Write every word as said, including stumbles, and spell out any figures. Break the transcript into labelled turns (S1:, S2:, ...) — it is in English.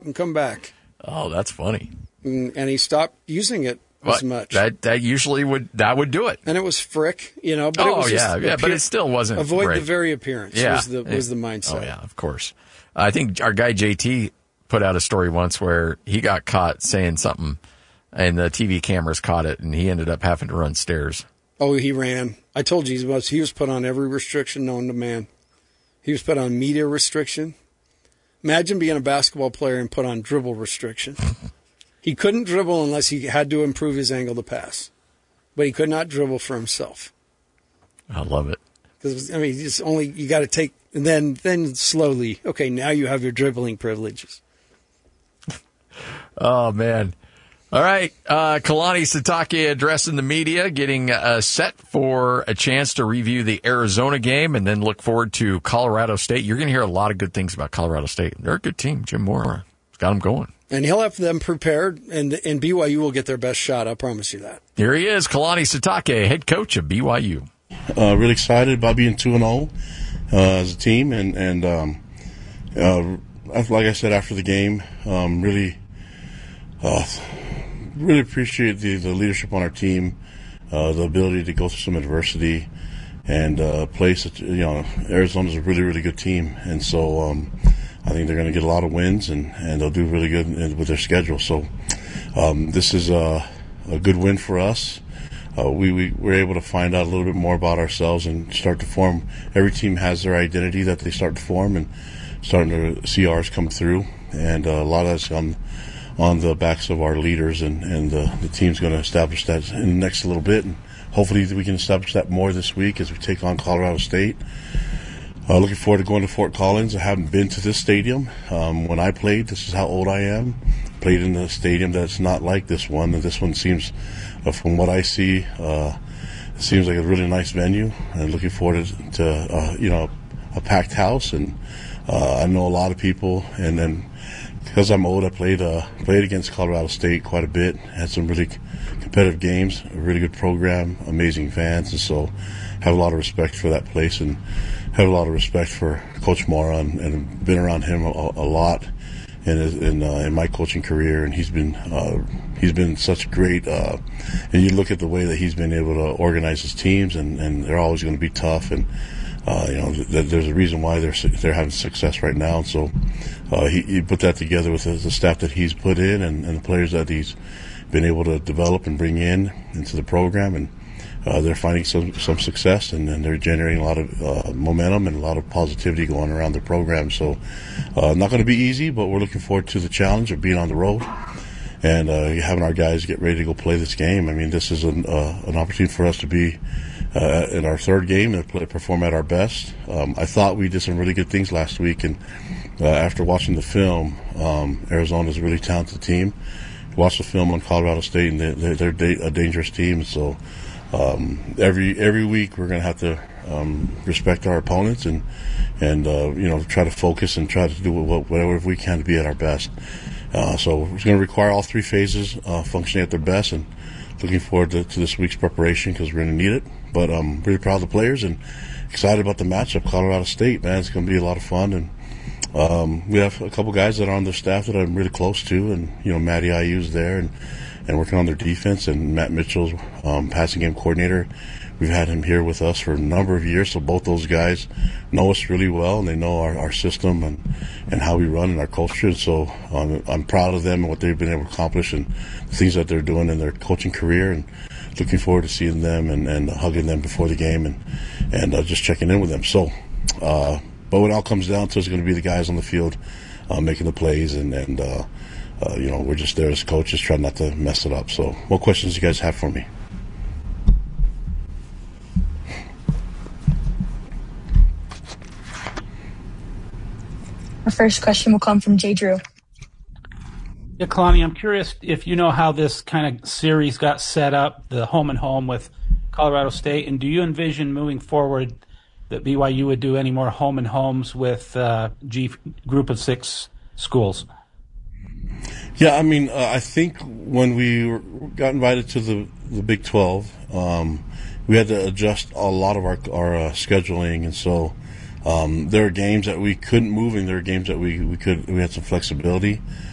S1: and come back.
S2: Oh, that's funny.
S1: And, and he stopped using it as
S2: well,
S1: much.
S2: That that usually would that would do it.
S1: And it was frick, you know. But
S2: oh
S1: it was
S2: yeah,
S1: just
S2: yeah,
S1: appear-
S2: but it still wasn't.
S1: Avoid
S2: frick.
S1: the very appearance.
S2: Yeah,
S1: was the was the mindset.
S2: Oh yeah, of course. I think our guy J T put out a story once where he got caught saying something, and the T V cameras caught it, and he ended up having to run stairs.
S1: Oh, he ran. I told you he was, he was put on every restriction known to man. He was put on media restriction. Imagine being a basketball player and put on dribble restriction. He couldn't dribble unless he had to improve his angle to pass. But he could not dribble for himself.
S2: I love it.
S1: Because, I mean, it's only, you got to take, and then, then slowly, okay, now you have your dribbling privileges.
S2: Oh, man. All right, uh, Kalani Sitake addressing the media, getting uh, set for a chance to review the Arizona game and then look forward to Colorado State. You're going to hear a lot of good things about Colorado State. They're a good team. Jim Moore has got them going. And
S1: he'll have them prepared, and, and B Y U will get their best shot. I promise you that.
S2: Here he is, Kalani Sitake, head coach of B Y U.
S3: Uh, really excited about being two and zero uh, as a team, and and um, uh, like I said after the game, um, really. Uh, Really appreciate the, the leadership on our team, uh, the ability to go through some adversity, and uh, play such. You know, Arizona's a really, really good team, and so um, I think they're going to get a lot of wins, and, and they'll do really good in, with their schedule. So um, this is a, a good win for us. Uh, we, we were able to find out a little bit more about ourselves and start to form. Every team has their identity that they start to form, and starting to see ours come through, and uh, a lot of that's on. on the backs of our leaders, and, and the, the team's going to establish that in the next little bit, and hopefully we can establish that more this week as we take on Colorado State. Uh, looking forward to going to Fort Collins. I haven't been to this stadium. Um, when I played, this is how old I am, played in a stadium that's not like this one, and this one seems, uh, from what I see, uh, it seems like a really nice venue, and looking forward to, to uh, you know, a packed house, and uh, I know a lot of people, and then because I'm old, I played uh, played against Colorado State quite a bit. Had some really competitive games, a really good program, amazing fans, and so have a lot of respect for that place, and have a lot of respect for Coach Mora, and, and been around him a, a lot in his, in, uh, in my coaching career, and he's been uh, he's been such great. Uh, and you look at the way that he's been able to organize his teams, and, and they're always going to be tough, and uh, you know th- there's a reason why they're they're having success right now. And so. Uh, he, he put that together with the, the staff that he's put in, and, and the players that he's been able to develop and bring in into the program, and uh, they're finding some some success, and, and they're generating a lot of uh, momentum and a lot of positivity going around the program. So, uh, not going to be easy, but we're looking forward to the challenge of being on the road and uh, having our guys get ready to go play this game. I mean, this is an uh, an opportunity for us to be uh, in our third game and play, perform at our best. Um, I thought we did some really good things last week, and. Uh, after watching the film, um, Arizona's a really talented team. Watch the film on Colorado State, and they're, they're da- a dangerous team. So um, every every week we're going to have to um, respect our opponents, and and uh, you know try to focus and try to do whatever we can to be at our best. Uh, so it's going to require all three phases uh, functioning at their best, and looking forward to, to this week's preparation because we're going to need it. But I'm really proud of the players and excited about the matchup. Colorado State, man, it's going to be a lot of fun. And Um, we have a couple guys that are on their staff that I'm really close to, and you know, Matty Iu's there and, and working on their defense, and Matt Mitchell's um, passing game coordinator. We've had him here with us for a number of years, so both those guys know us really well, and they know our, our system and, and how we run and our culture. So um, I'm proud of them and what they've been able to accomplish and the things that they're doing in their coaching career, and looking forward to seeing them and, and hugging them before the game, and, and uh, just checking in with them. So, uh, But what it all comes down to is going to be the guys on the field uh, making the plays, and, and uh, uh, you know, we're just there as coaches trying not to mess it up. So what questions do you guys have for me?
S4: Our first question will come from Jay Drew.
S5: Yeah, Kalani, I'm curious if you know how this kind of series got set up, the home and home with Colorado State, and do you envision moving forward that B Y U would do any more home and homes with uh, G group of six schools?
S3: Yeah, I mean, uh, I think when we were, got invited to the, the Big twelve, um, we had to adjust a lot of our, our uh, scheduling, and so um, there are games that we couldn't move, and there are games that we, we could we had some flexibility.